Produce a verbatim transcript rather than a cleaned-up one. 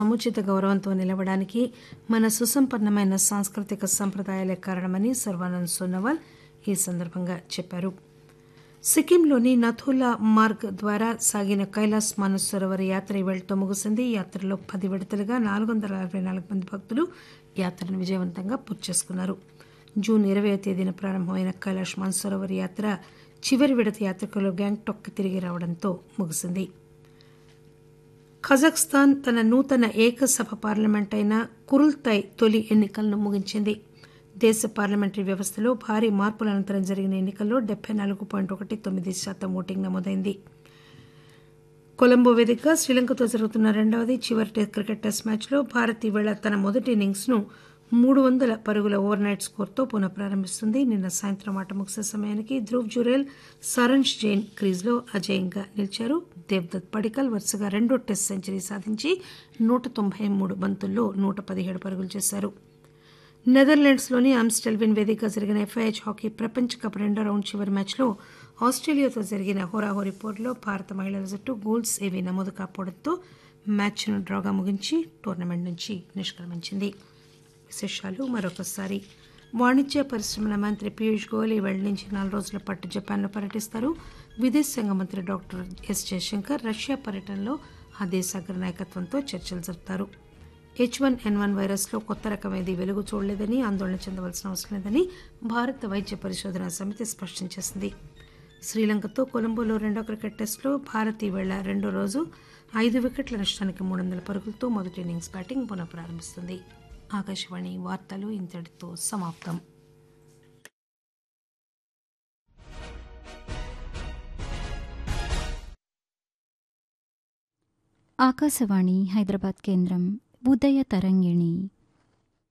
సముచిత గౌరవంతో నిలవడానికి మన సుసంపన్నమైన సాంస్కృతిక సంప్రదాయాలే కారణమని సర్వానంద్ సోనోవాల్ ఈ సందర్భంగా చెప్పారు. సిక్కింలోని నథులా మార్గ్ ద్వారా సాగిన కైలాస్ మానసరోవర్ యాత్ర ఇవాళతో ముగిసింది. ఈ యాత్రలో పది విడతలుగా నాలుగు వందల అరవై నాలుగు మంది భక్తులు యాత్రను విజయవంతంగా పూర్తి చేసుకున్నారు. జూన్ ఇరవై తేదీన ప్రారంభమైన కైలాష్ మానసరోవర్ యాత్ర చివరి విడత యాత్రికులు గ్యాంగ్టాక్ కి తిరిగి రావడంతో ముగిసింది. కజాఖ్స్తాన్ తన నూతన ఏకసభ పార్లమెంట్ అయిన కురుల్తయ్ తొలి ఎన్నికలను ముగించింది. దేశ పార్లమెంటరీ వ్యవస్థలో భారీ మార్పుల అనంతరం జరిగిన ఎన్నికల్లో డెబ్బై నాలుగు పాయింట్ ఒకటి తొమ్మిది శాతం ఓటింగ్ నమోదైంది. కొలంబో వేదికగా శ్రీలంకతో జరుగుతున్న రెండవది చివరి క్రికెట్ టెస్ట్ మ్యాచ్లో భారత్ ఈవేళ తన మొదటి ఇన్నింగ్స్ ను మూడు వందల పరుగుల ఓవర్ నైట్ స్కోరుతో పునః ప్రారంభిస్తుంది. నిన్న సాయంత్రం ఆట ముగిసే సమయానికి ధ్రువ్ జురేల్, సరంజ్ జైన్ క్రీజ్లో అజేయంగా నిలిచారు. దేవ్దత్ పడికల్ వరుసగా రెండో టెస్ట్ సెంచరీ సాధించి నూట తొంభై మూడు బంతుల్లో నూట పదిహేడు పరుగులు చేశారు. నెదర్లాండ్స్లోని ఆమ్స్టెల్విన్ వేదికగా జరిగిన ఎఫ్ఐహెచ్ హాకీ ప్రపంచ కప్ రెండో రౌండ్ చివరి మ్యాచ్లో ఆస్ట్రేలియాతో జరిగిన హోరాహోరీ పోరులో భారత మహిళల జట్టు గోల్స్ ఏవీ నమోదు కాకపోవడంతో మ్యాచ్ను డ్రాగా ముగించి టోర్నమెంట్ నుంచి నిష్క్రమించింది. విశేషాలు మరొకసారి. వాణిజ్య పరిశ్రమల మంత్రి పీయూష్ గోయల్ ఈవేళ నుంచి నాలుగు రోజుల పాటు జపాన్లో పర్యటిస్తారు. విదేశాంగ మంత్రి డాక్టర్ ఎస్ జయశంకర్ రష్యా పర్యటనలో ఆ దేశ అగ్ర నాయకత్వంతో చర్చలు జరుపుతారు. హెచ్ వన్ ఎన్ వన్ వైరస్లో కొత్త రకం ఏదీ వెలుగు చూడలేదని, ఆందోళన చెందవలసిన అవసరం లేదని భారత వైద్య పరిశోధనా సమితి స్పష్టం చేసింది. శ్రీలంకతో కొలంబోలో రెండో క్రికెట్ టెస్టులో భారత్ ఈవేళ రెండో రోజు ఐదు వికెట్ల నష్టానికి మూడు వందల పరుగులతో మొదటి ఇన్నింగ్స్ బ్యాటింగ్ పునః ప్రారంభిస్తుంది. ఆకాశవాణి వార్తలు ఇంతటితో సమాప్తం. ఆకాశవాణి హైదరాబాద్ కేంద్రం ఉదయ తరంగిణి